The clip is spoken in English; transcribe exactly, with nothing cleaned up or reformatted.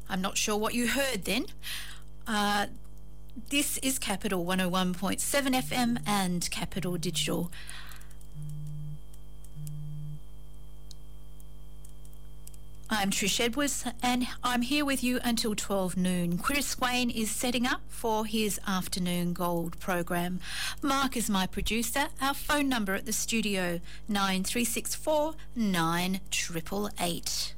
I'm not sure what you heard then. Uh, this is Capital one oh one point seven F M and Capital Digital. I'm Trish Edwards and I'm here with you until twelve noon. Chris Wayne is setting up for his afternoon gold program. Mark is my producer. Our phone number at the studio, nine three six four nine eight eight eight.